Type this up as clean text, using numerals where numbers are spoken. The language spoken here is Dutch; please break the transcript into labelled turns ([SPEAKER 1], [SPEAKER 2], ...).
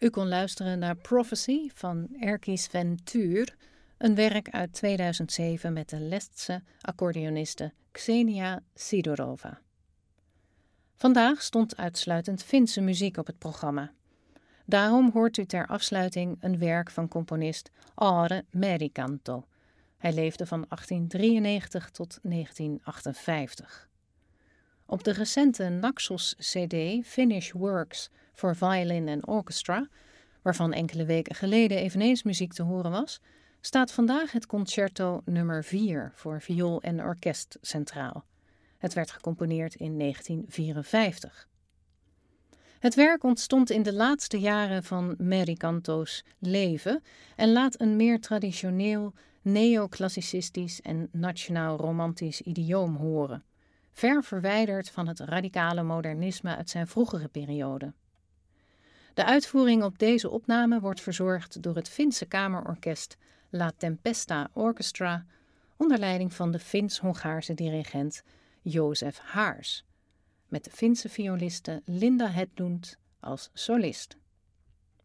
[SPEAKER 1] U kon luisteren naar Prophecy van Erkki Sven Tuur, een werk uit 2007 met de Lestse accordeoniste Xenia Sidorova. Vandaag stond uitsluitend Finse muziek op het programma. Daarom hoort u ter afsluiting een werk van componist Aare Merikanto. Hij leefde van 1893 tot 1958. Op de recente Naxos-cd Finnish Works for Violin and Orchestra, waarvan enkele weken geleden eveneens muziek te horen was, staat vandaag het concerto nummer 4 voor viool en orkest centraal. Het werd gecomponeerd in 1954. Het werk ontstond in de laatste jaren van Merikanto's leven en laat een meer traditioneel, neoclassicistisch en nationaal-romantisch idioom horen, ver verwijderd van het radicale modernisme uit zijn vroegere periode. De uitvoering op deze opname wordt verzorgd door het Finse kamerorkest La Tempesta Orchestra onder leiding van de Fins-Hongaarse dirigent Jozef Haars, met de Finse violiste Linda Hedlund als solist.